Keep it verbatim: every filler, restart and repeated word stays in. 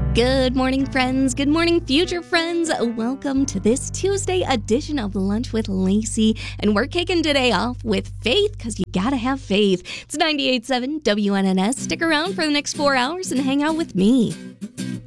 Good morning, friends. Good morning, future friends. Welcome to this Tuesday edition of Lunch with Lacey. And we're kicking today off with faith, because you gotta have faith. It's ninety-eight point seven W N N S. Stick around for the next four hours and hang out with me.